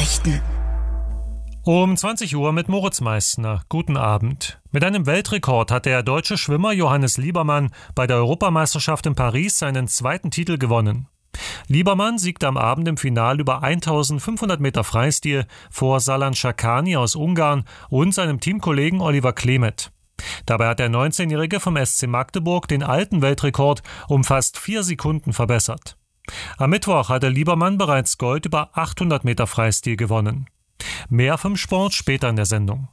Nachrichten. Um 20 Uhr mit Moritz Meissner. Guten Abend. Mit einem Weltrekord hat der deutsche Schwimmer Johannes Liebermann bei der Europameisterschaft in Paris seinen zweiten Titel gewonnen. Liebermann siegte am Abend im Finale über 1500 Meter Freistil vor Salan Shakani aus Ungarn und seinem Teamkollegen Oliver Klemet. Dabei hat der 19-Jährige vom SC Magdeburg den alten Weltrekord um fast 4 Sekunden verbessert. Am Mittwoch hatte Liebermann bereits Gold über 800 Meter Freistil gewonnen. Mehr vom Sport später in der Sendung.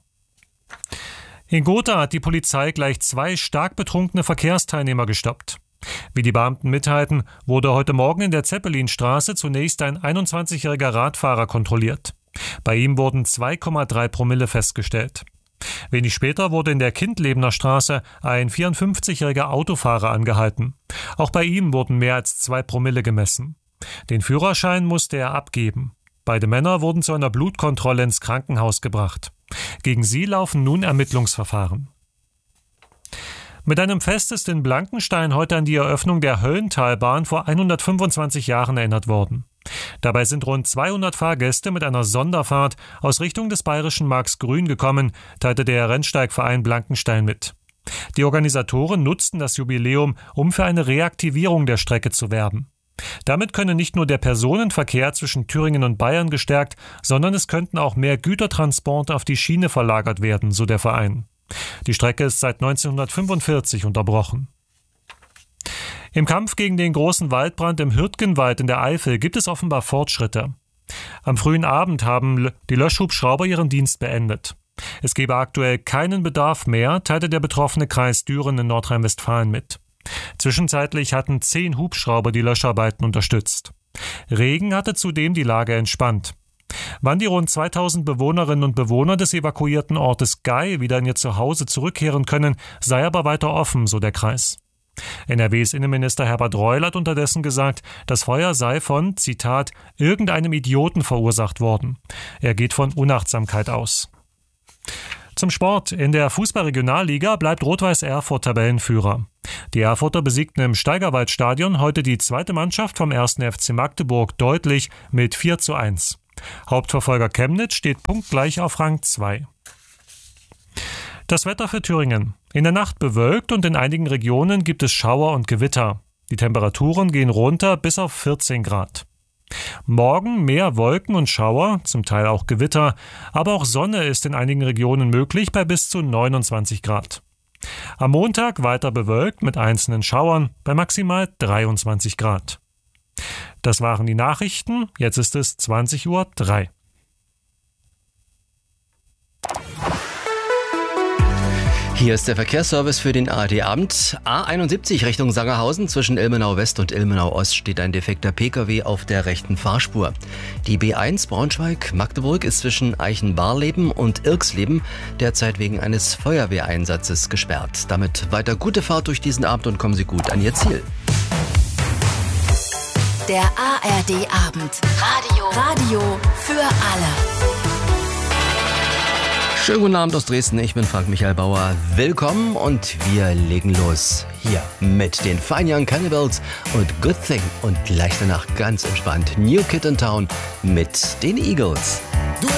In Gotha hat die Polizei gleich 2 stark betrunkene Verkehrsteilnehmer gestoppt. Wie die Beamten mitteilten, wurde heute Morgen in der Zeppelinstraße zunächst ein 21-jähriger Radfahrer kontrolliert. Bei ihm wurden 2,3 Promille festgestellt. Wenig später wurde in der Kindlebener Straße ein 54-jähriger Autofahrer angehalten. Auch bei ihm wurden mehr als 2 Promille gemessen. Den Führerschein musste er abgeben. Beide Männer wurden zu einer Blutkontrolle ins Krankenhaus gebracht. Gegen sie laufen nun Ermittlungsverfahren. Mit einem Fest ist in Blankenstein heute an die Eröffnung der Höllentalbahn vor 125 Jahren erinnert worden. Dabei sind rund 200 Fahrgäste mit einer Sonderfahrt aus Richtung des bayerischen Marks Grün gekommen, teilte der Rennsteigverein Blankenstein mit. Die Organisatoren nutzten das Jubiläum, um für eine Reaktivierung der Strecke zu werben. Damit könne nicht nur der Personenverkehr zwischen Thüringen und Bayern gestärkt, sondern es könnten auch mehr Gütertransporte auf die Schiene verlagert werden, so der Verein. Die Strecke ist seit 1945 unterbrochen. Im Kampf gegen den großen Waldbrand im Hürtgenwald in der Eifel gibt es offenbar Fortschritte. Am frühen Abend haben die Löschhubschrauber ihren Dienst beendet. Es gebe aktuell keinen Bedarf mehr, teilte der betroffene Kreis Düren in Nordrhein-Westfalen mit. Zwischenzeitlich hatten 10 Hubschrauber die Löscharbeiten unterstützt. Regen hatte zudem die Lage entspannt. Wann die rund 2000 Bewohnerinnen und Bewohner des evakuierten Ortes Gei wieder in ihr Zuhause zurückkehren können, sei aber weiter offen, so der Kreis. NRWs Innenminister Herbert Reul hat unterdessen gesagt, das Feuer sei von, Zitat, irgendeinem Idioten verursacht worden. Er geht von Unachtsamkeit aus. Zum Sport. In der Fußball-Regionalliga bleibt Rot-Weiß Erfurt Tabellenführer. Die Erfurter besiegten im Steigerwaldstadion heute die zweite Mannschaft vom 1. FC Magdeburg deutlich mit 4:1. Hauptverfolger Chemnitz steht punktgleich auf Rang 2. Das Wetter für Thüringen. In der Nacht bewölkt und in einigen Regionen gibt es Schauer und Gewitter. Die Temperaturen gehen runter bis auf 14 Grad. Morgen mehr Wolken und Schauer, zum Teil auch Gewitter, aber auch Sonne ist in einigen Regionen möglich bei bis zu 29 Grad. Am Montag weiter bewölkt mit einzelnen Schauern bei maximal 23 Grad. Das waren die Nachrichten, jetzt ist es 20:03 Uhr. Hier ist der Verkehrsservice für den ARD-Abend. A71 Richtung Sangerhausen zwischen Ilmenau West und Ilmenau Ost steht ein defekter Pkw auf der rechten Fahrspur. Die B1 Braunschweig-Magdeburg ist zwischen Eichenbarleben und Irksleben derzeit wegen eines Feuerwehreinsatzes gesperrt. Damit weiter gute Fahrt durch diesen Abend und kommen Sie gut an Ihr Ziel. Der ARD-Abend. Radio für alle. Schönen guten Abend aus Dresden, ich bin Frank Michael Bauer. Willkommen und wir legen los hier mit den Fine Young Cannibals und Good Thing und gleich danach ganz entspannt New Kid in Town mit den Eagles.